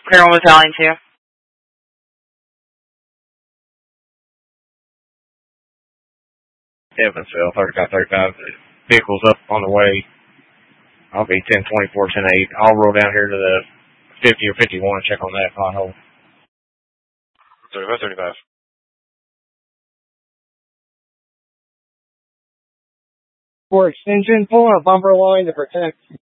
Clear on Battalion 2. Evansville, 35. Vehicles up on the way. I'll be 1024, 10-8. I'll roll down here to the 50 or 51 and check on that pothole. 35. For extension, pull on a bumper line to protect